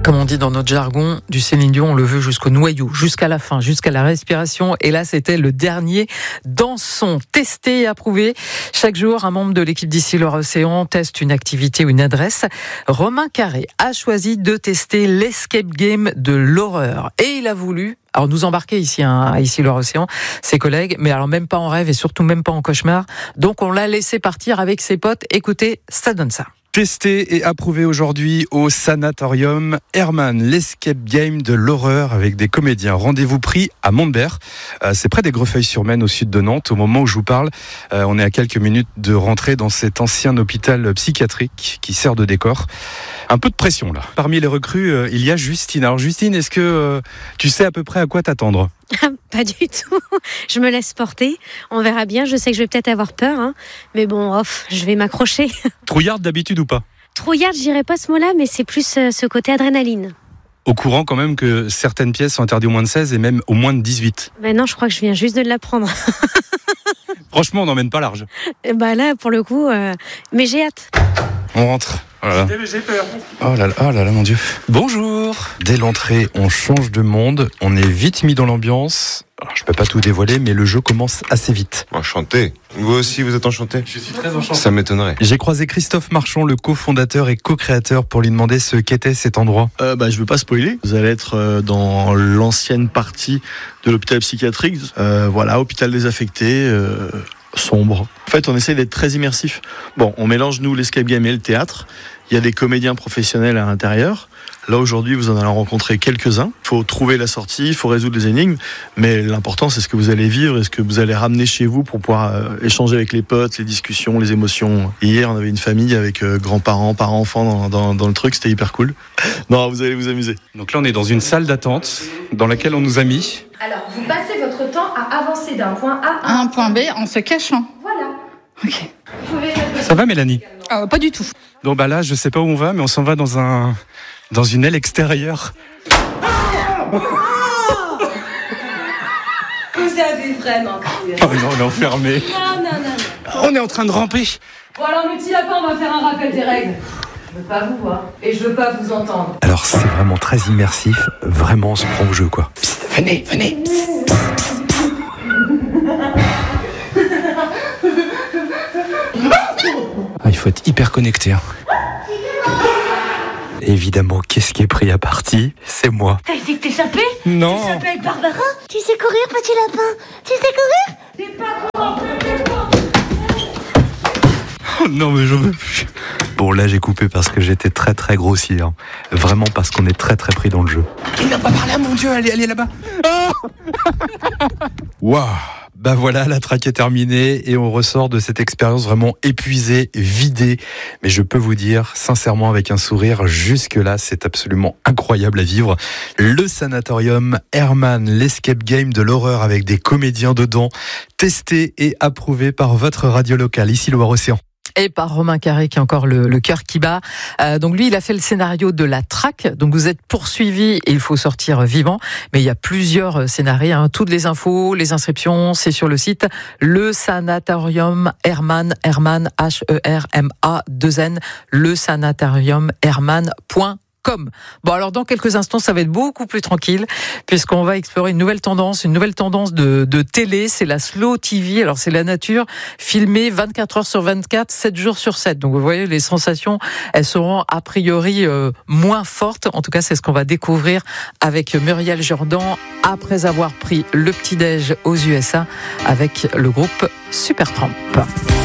Comme on dit dans notre jargon, du Céline Dion, on le veut jusqu'au noyau, jusqu'à la fin, jusqu'à la respiration. Et là, c'était le dernier Dansons, testé et approuvé. Chaque jour, un membre de l'équipe d'Ici Loire-Océan teste une activité ou une adresse. Romain Carré a choisi de tester l'escape game de l'horreur. Et il a voulu nous embarquer ici, à Ici Loire-Océan, ses collègues, mais alors même pas en rêve et surtout même pas en cauchemar. Donc on l'a laissé partir avec ses potes. Écoutez, ça donne ça. Testé et approuvé aujourd'hui au Sanatorium Herman, l'escape game de l'horreur avec des comédiens. Rendez-vous pris à Montbert. C'est près des Greffeuilles-sur-Maine au sud de Nantes. Au moment où je vous parle, on est à quelques minutes de rentrer dans cet ancien hôpital psychiatrique qui sert de décor. Un peu de pression là. Parmi les recrues, il y a Justine. Alors Justine, est-ce que tu sais à peu près à quoi t'attendre ? Pas du tout. Je me laisse porter. On verra bien. Je sais que je vais peut-être avoir peur, mais bon, je vais m'accrocher. Trouillarde d'habitude ou pas ? Trouillarde, je dirais pas ce mot-là, mais c'est plus ce côté adrénaline. Au courant quand même que certaines pièces sont interdites au moins de 16 et même au moins de 18. Ben non, je crois que je viens juste de l'apprendre. Franchement, on n'emmène pas large. Là, pour le coup, mais j'ai hâte. On rentre. Oh là là. J'ai peur. Oh là là, mon Dieu. Bonjour. Dès l'entrée, on change de monde. On est vite mis dans l'ambiance. Alors, je peux pas tout dévoiler, mais le jeu commence assez vite. Enchanté. Vous aussi, vous êtes enchanté ? Je suis très enchanté. Ça m'étonnerait. J'ai croisé Christophe Marchand, le cofondateur et co-créateur, pour lui demander ce qu'était cet endroit. Je veux pas spoiler. Vous allez être dans l'ancienne partie de l'hôpital psychiatrique. Hôpital désaffecté. Sombre. En fait, on essaie d'être très immersif. Bon, on mélange, nous, l'escape game et le théâtre. Il y a des comédiens professionnels à l'intérieur. Là, aujourd'hui, vous en allez rencontrer quelques-uns. Il faut trouver la sortie, il faut résoudre les énigmes. Mais l'important, c'est ce que vous allez vivre et ce que vous allez ramener chez vous pour pouvoir échanger avec les potes, les discussions, les émotions. Hier, on avait une famille avec grands-parents, parents-enfants dans le truc. C'était hyper cool. Non, vous allez vous amuser. Donc là, on est dans une salle d'attente dans laquelle on nous a mis. Alors, vous passez votre temps à avancer d'un point A à un point B en se cachant. Voilà. Ok. Ça va, Mélanie ? Pas du tout. Donc là, je sais pas où on va, mais on s'en va dans une aile extérieure. Vous avez vraiment cru. Oh non, on est enfermé. Non. On est en train de ramper. Bon alors, mes petits lapins, on va faire un rappel des règles. Je veux pas vous voir et je veux pas vous entendre. Alors, c'est vraiment très immersif. Vraiment, on se prend au jeu, quoi. Psst, venez. Il faut être hyper connecté. Évidemment, qu'est-ce qui est pris à partie ? C'est moi. T'as essayé de t'échapper ? Non. T'échapper avec Barbara ? Tu sais courir, petit lapin ? Tu sais courir ? T'es pas trop. Oh non, mais j'en veux plus. Bon, là, j'ai coupé parce que j'étais très très grossier. Vraiment parce qu'on est très très pris dans le jeu. Il n'a pas parlé à mon Dieu, allez là-bas. Oh waouh. Voilà, la traque est terminée et on ressort de cette expérience vraiment épuisée, vidée. Mais je peux vous dire, sincèrement, avec un sourire, jusque-là, c'est absolument incroyable à vivre. Le Sanatorium Herman, l'escape game de l'horreur avec des comédiens dedans, testé et approuvé par votre radio locale, Ici Loire-Océan. Et par Romain Carré qui a encore le cœur qui bat. Donc lui, il a fait le scénario de la traque. Donc vous êtes poursuivi et il faut sortir vivant. Mais il y a plusieurs scénarios. Toutes les infos, les inscriptions, c'est sur le site Le Sanatorium Herman, Herma2N, le Sanatorium Herman.com. Bon, alors dans quelques instants, ça va être beaucoup plus tranquille puisqu'on va explorer une nouvelle tendance de télé, c'est la slow TV. Alors c'est la nature filmée 24 heures sur 24, 7 jours sur 7. Donc vous voyez, les sensations, elles seront a priori moins fortes. En tout cas, c'est ce qu'on va découvrir avec Muriel Jourdan après avoir pris le petit-déj aux USA avec le groupe Supertramp.